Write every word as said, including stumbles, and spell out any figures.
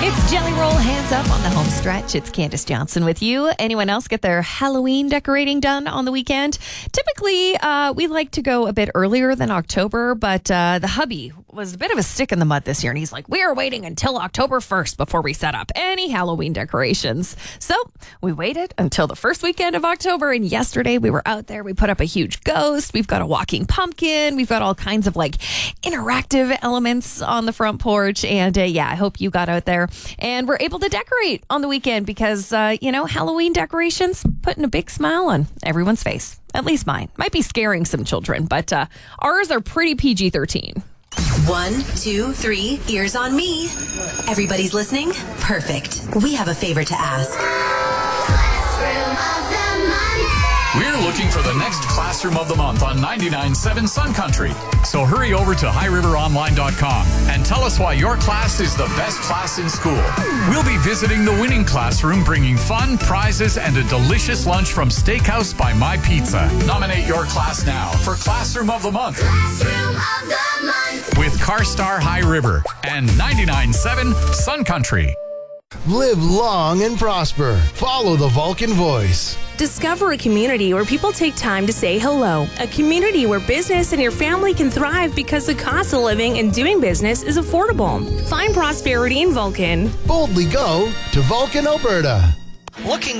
It's Jelly Roll Hands Up on the home stretch. It's Candace Johnson with you. Anyone else get their Halloween decorating done on the weekend? Typically, uh, we like to go a bit earlier than October, but uh, the hubby was a bit of a stick in the mud this year, and he's like, we are waiting until October first before we set up any Halloween decorations. So we waited until the first weekend of October, and yesterday we were out there. We put up a huge ghost. We've got a walking pumpkin. We've got all kinds of like interactive elements on the front porch, and uh, yeah, I hope you got out there and we're able to decorate on the weekend because, uh, you know, Halloween decorations putting a big smile on everyone's face. At least mine. Might be scaring some children, but uh, ours are pretty P G thirteen. One, two, three, ears on me. Everybody's listening? Perfect. We have a favor to ask. Classroom of the Month. We're looking for the next Classroom of the Month on ninety-nine point seven Sun Country. So hurry over to high river online dot com and tell us why your class is the best class in school. We'll be visiting the winning classroom, bringing fun, prizes, and a delicious lunch from Steakhouse by My Pizza. Nominate your class now for Classroom of the Month Classroom of the Month. with CarStar High River and ninety-nine point seven Sun Country. Live long and prosper. Follow the Vulcan Voice. Discover a community where people take time to say hello. A community where business and your family can thrive because the cost of living and doing business is affordable. Find prosperity in Vulcan. Boldly go to Vulcan, Alberta. Looking